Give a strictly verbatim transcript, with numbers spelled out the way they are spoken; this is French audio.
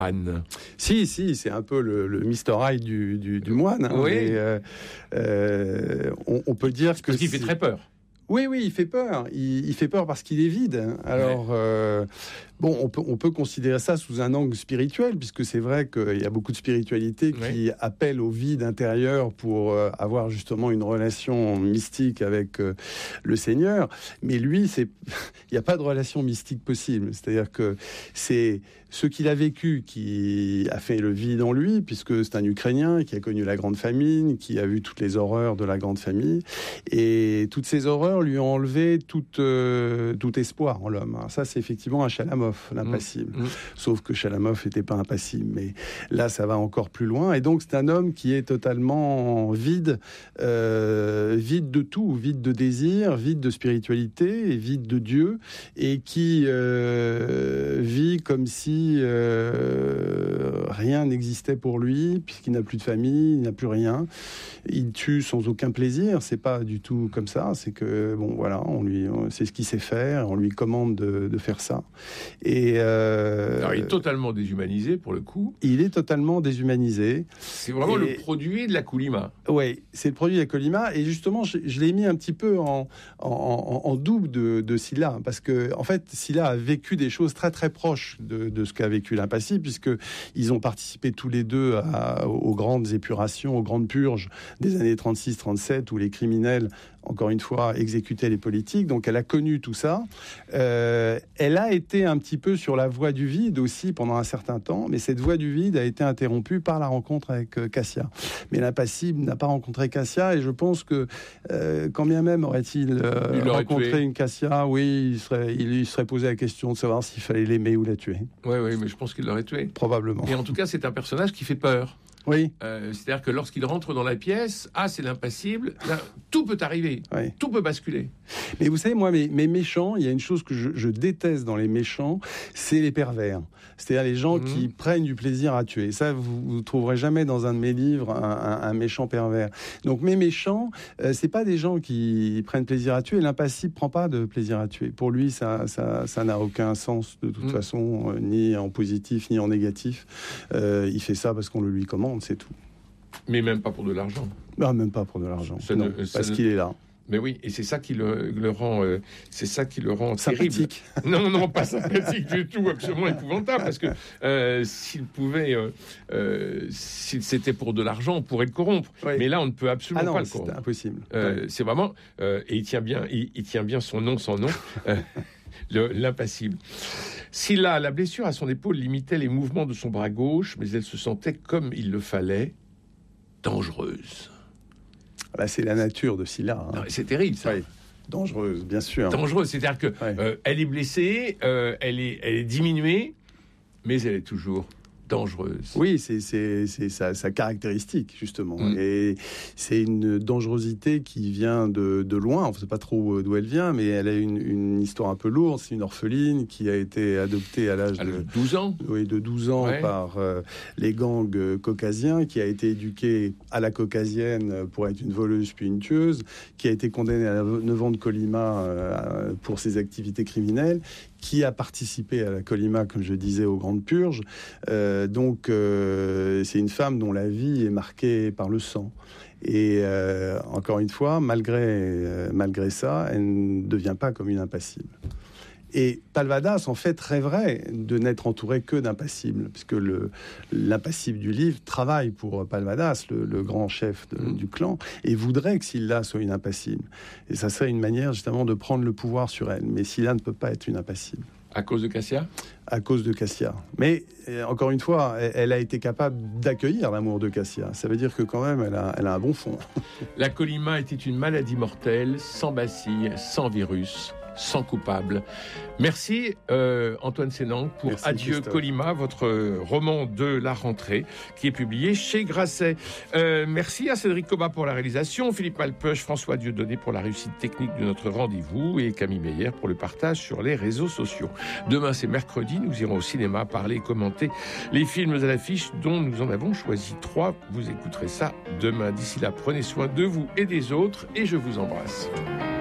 Anne. Si, si, c'est un peu le, le mister Hyde du, du, du moine. Hein, oui. Mais, euh, euh, on, on peut dire c'est que... Parce qu'il fait très peur. Oui, oui, il fait peur. Il, il fait peur parce qu'il est vide. Alors, ouais. euh, bon, on peut, on peut considérer ça sous un angle spirituel, puisque c'est vrai qu'il y a beaucoup de spiritualité qui ouais. appelle au vide intérieur pour euh, avoir justement une relation mystique avec euh, le Seigneur. Mais lui, c'est, il n'y a pas de relation mystique possible. C'est-à-dire que c'est ce qu'il a vécu qui a fait le vide en lui, puisque c'est un Ukrainien qui a connu la grande famine, qui a vu toutes les horreurs de la grande famille, et toutes ces horreurs lui ont enlevé tout, euh, tout espoir en l'homme. Alors ça, c'est effectivement un Chalamov, l'impassible. Mmh. Sauf que Chalamov n'était pas impassible. Mais là, ça va encore plus loin. Et donc, c'est un homme qui est totalement vide, euh, vide de tout, vide de désir, vide de spiritualité, et vide de Dieu, et qui euh, vit comme si euh, rien n'existait pour lui, puisqu'il n'a plus de famille, il n'a plus rien. Il tue sans aucun plaisir. C'est pas du tout comme ça. C'est que bon, voilà, on lui, c'est ce qu'il sait faire. On lui commande de, de faire ça. Et euh, alors, il est totalement déshumanisé pour le coup. Il est totalement déshumanisé. C'est vraiment et, le produit de la Kolyma. Oui, c'est le produit de la Kolyma. Et justement, je, je l'ai mis un petit peu en, en, en, en double de, de Sylla, parce que en fait, Sylla a vécu des choses très très proches de, de ce qu'a vécu l'impassible, puisque ils ont participé tous les deux à, aux grandes épurations, aux grandes purges des années trente-six trente-sept, où les criminels, encore une fois, exécutaient les politiques. Donc elle a connu tout ça. Euh, elle a été un petit peu sur la voie du vide aussi pendant un certain temps, mais cette voie du vide a été interrompue par la rencontre avec euh, Cassia. Mais l'impassible n'a pas rencontré Cassia, et je pense que euh, quand bien même aurait-il euh, rencontré tué. une Cassia, oui, il serait, il, il serait posé la question de savoir s'il fallait l'aimer ou la tuer. Oui, oui, mais je pense qu'il l'aurait tué. Probablement. Et en tout cas, c'est un personnage qui fait peur. Oui. Euh, c'est-à-dire que lorsqu'il rentre dans la pièce, ah, c'est l'impassible, là, tout peut arriver, oui. tout peut basculer. Mais vous savez, moi, mes, mes méchants, il y a une chose que je, je déteste dans les méchants, c'est les pervers. C'est-à-dire les gens mmh. qui prennent du plaisir à tuer. Ça, vous ne trouverez jamais dans un de mes livres un, un, un méchant pervers. Donc mes méchants, euh, c'est pas des gens qui prennent plaisir à tuer. L'impassible prend pas de plaisir à tuer. Pour lui, ça, ça, ça n'a aucun sens de toute mmh. façon, euh, ni en positif ni en négatif. Euh, il fait ça parce qu'on le lui commande. C'est tout. Mais même pas pour de l'argent. Non, même pas pour de l'argent. Ça non, ne, parce ne... qu'il est là. Mais oui, et c'est ça qui le, le rend, euh, c'est ça qui le rend sympathique. Terrible. Non, non, pas sympathique du tout, absolument épouvantable, parce que euh, s'il pouvait, euh, euh, si c'était pour de l'argent, on pourrait le corrompre. Oui. Mais là, on ne peut absolument ah non, pas le corrompre. C'est impossible. Euh, ouais. C'est vraiment, euh, et il tient bien, il, il tient bien son nom, son nom. euh, Le, l'impassible. Sylla, la blessure à son épaule limitait les mouvements de son bras gauche, mais elle se sentait, comme il le fallait, dangereuse. Là, c'est la nature de Sylla. Hein. Non, c'est terrible, ça. Oui. Dangereuse, bien sûr. Dangereuse, c'est-à-dire que ouais. euh, elle est blessée, euh, elle est, elle est diminuée, mais elle est toujours dangereuse. Oui, c'est, c'est, c'est sa, sa caractéristique, justement. Mm. Et c'est une dangerosité qui vient de, de loin. On ne sait pas trop d'où elle vient, mais elle a une, une histoire un peu lourde. C'est une orpheline qui a été adoptée à l'âge à de douze ans. Oui, de douze ans ouais. par euh, les gangs euh, caucasiens, qui a été éduquée à la caucasienne pour être une voleuse puis une tueuse, qui a été condamnée à neuf ans de Kolyma euh, pour ses activités criminelles, qui a participé à la Kolyma, comme je disais, aux Grandes Purges. Euh, donc, euh, c'est une femme dont la vie est marquée par le sang. Et euh, encore une fois, malgré, euh, malgré ça, elle ne devient pas comme une impassible. Et Palvadas, en fait, rêverait de n'être entouré que d'impassibles, puisque le, l'impassible du livre travaille pour Palvadas, le, le grand chef de, mmh. du clan, et voudrait que Sylla soit une impassible. Et ça serait une manière, justement, de prendre le pouvoir sur elle. Mais Sylla ne peut pas être une impassible. À cause de Cassia ? À cause de Cassia. Mais, euh, encore une fois, elle, elle a été capable d'accueillir l'amour de Cassia. Ça veut dire que, quand même, elle a, elle a un bon fond. La Kolyma était une maladie mortelle, sans bacille, sans virus, sans coupable. Merci euh, Antoine Sénangue pour Merci, Adieu Christophe. Kolyma, votre roman de la rentrée qui est publié chez Grasset. Euh, merci à Cédric Cobat pour la réalisation, Philippe Malpeuch, François Dieudonné pour la réussite technique de notre rendez-vous et Camille Meyer pour le partage sur les réseaux sociaux. Demain c'est mercredi, nous irons au cinéma parler et commenter les films à l'affiche dont nous en avons choisi trois. Vous écouterez ça demain. D'ici là, prenez soin de vous et des autres et je vous embrasse.